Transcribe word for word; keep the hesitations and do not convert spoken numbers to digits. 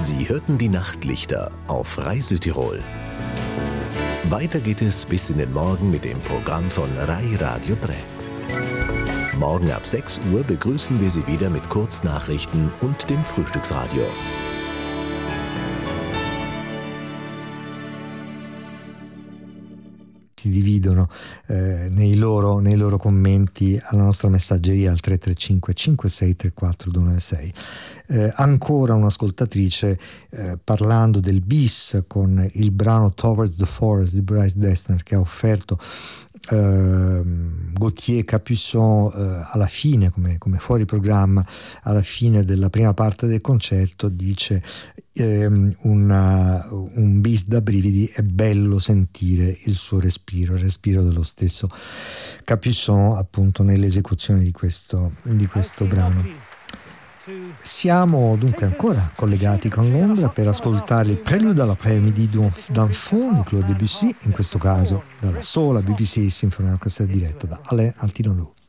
Sie hörten die Nachtlichter auf Rai Südtirol. Weiter geht es bis in den Morgen mit dem Programm von Rai Radio drei. Morgen ab sechs Uhr begrüßen wir Sie wieder mit Kurznachrichten und dem Frühstücksradio. Si dividono eh, nei, loro, nei loro commenti alla nostra messaggeria al tre tre cinque cinque sei tre quattro due nove sei. Eh, ancora un'ascoltatrice eh, parlando del bis con il brano Towards the Forest di Bryce Dessner, che ha offerto Uh, Gauthier Capuçon uh, alla fine, come, come fuori programma, alla fine della prima parte del concerto, dice um, una, un bis da brividi, è bello sentire il suo respiro, il respiro dello stesso Capuçon, appunto, nell'esecuzione di questo, di questo brano. Siamo dunque ancora collegati con Londra per ascoltare il Prelude à l'après-midi d'Enfant di Claude Debussy, in questo caso dalla sola B B C Symphony Orchestra diretta da Alain Altinoglu.